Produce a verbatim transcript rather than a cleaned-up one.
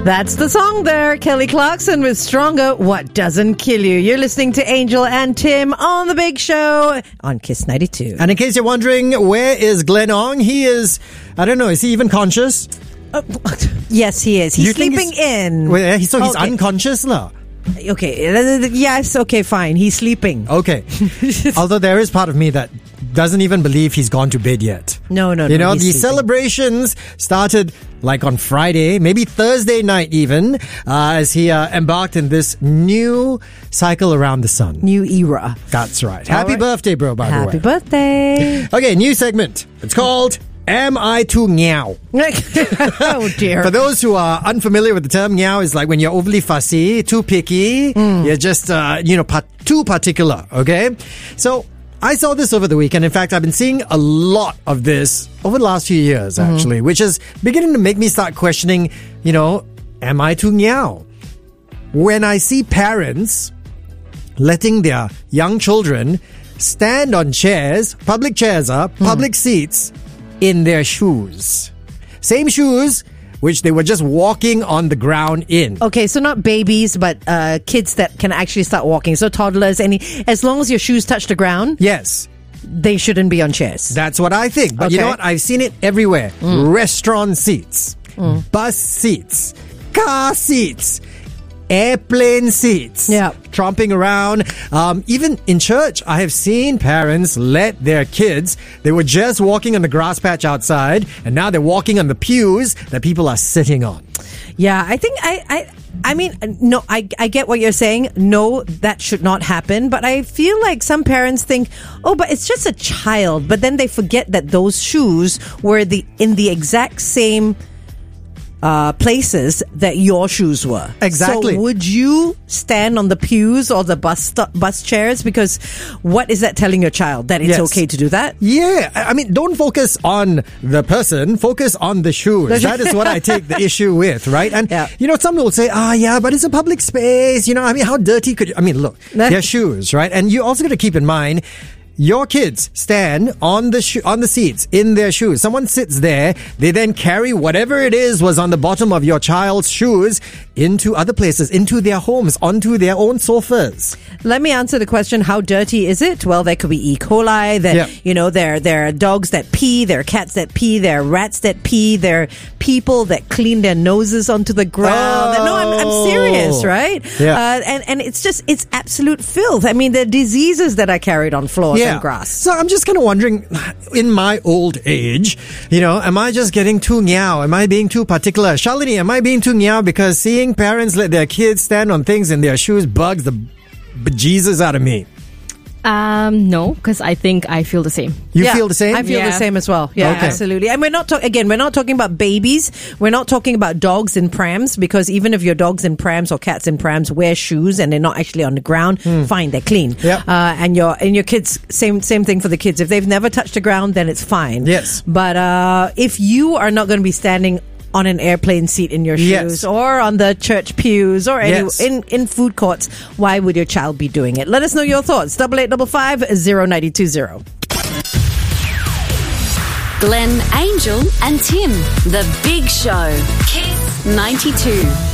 That's the song there. Kelly Clarkson with Stronger, What Doesn't Kill You. You're listening to Angel and Tim on The Big Show on Kiss ninety-two. And in case you're wondering, where is Glenn Ong? He is, I don't know, is he even conscious? Uh, yes, he is. He's You think sleeping he's- in. Well, so he's Okay. unconscious lah. Okay. Yes, okay, fine. He's sleeping. Okay. Although there is part of me that doesn't even believe he's gone to bed yet. No, no, You no. know, he's the sleeping. celebrations started like on Friday, maybe Thursday night even, uh, as he uh, embarked in this new cycle around the sun. New era. That's right. All Happy right. birthday, bro, by Happy the way. birthday. Okay, new segment. It's called Am I Too Meow? Oh, dear. For those who are unfamiliar with the term, meow is like when you're overly fussy, too picky, you're just, uh, you know, part- too particular, okay? So, I saw this over the weekend. In fact, I've been seeing a lot of this over the last few years, actually, which is beginning to make me start questioning, you know, am I too meow? When I see parents letting their young children stand on chairs, public chairs are, public seats, in their shoes. Same shoes which they were just walking on the ground in. Okay, so not babies, but uh, kids that can actually start walking. So toddlers, any as long as your shoes touch the ground, Yes, they shouldn't be on chairs. that's what I think. But you Okay. know what? I've seen it everywhere. Restaurant seats, bus seats, car seats, airplane seats. Yeah. Tromping around. Um, even in church, I have seen parents let their kids, they were just walking on the grass patch outside, and now they're walking on the pews that people are sitting on. Yeah, I think I, I, I mean, no, I, I get what you're saying. No, that should not happen. But I feel like some parents think, oh, but it's just a child. But then they forget that those shoes were the in the exact same uh, places that your shoes were. Exactly. So would you stand on the pews or the bus st- bus chairs? Because what is that telling your child? That it's Yes. okay to do that? Yeah, I I mean, don't focus on the person, focus on the shoes. That is what I take the issue with, right? And, Yeah. you know, some will say, ah, yeah, but it's a public space. You know, I mean, how dirty could you? I mean, look, they're shoes, right? And you also got to keep in mind, your kids stand on the sho- on the seats in their shoes. Someone sits there. They then carry whatever it is was on the bottom of your child's shoes into other places, into their homes, onto their own sofas. Let me answer the question, how dirty is it? Well, there could be E. coli, that, Yeah. you know, there, there are dogs that pee, there are cats that pee, there are rats that pee, there are people that clean their noses onto the ground. Oh. No, I'm, I'm serious, right? Yeah. Uh, and, and it's just, it's absolute filth. I mean, the diseases that are carried on floors and grass. So I'm just kind of wondering, in my old age, you know, am I just getting too meow? Am I being too particular? Shalini, am I being too meow because seeing parents let their kids stand on things in their shoes bugs the bejesus out of me? Um, no, because I think I feel the same. You Yeah, feel the same? I feel the Yeah. same as well. Yeah, Okay. absolutely. And we're not talking, again, we're not talking about babies. We're not talking about dogs in prams, because even if your dogs in prams or cats in prams wear shoes and they're not actually on the ground, fine, they're clean. Yeah. Uh, and your, and your kids, same, same thing for the kids. If they've never touched the ground, then it's fine. Yes. But, uh, if you are not going to be standing on an airplane seat in your shoes, Yes. or on the church pews, or any, Yes. in, in food courts, why would your child be doing it? Let us know your thoughts. Double eight double five zero ninety two zero. Glenn, Angel, and Tim. The Big Show. Kiss ninety-two.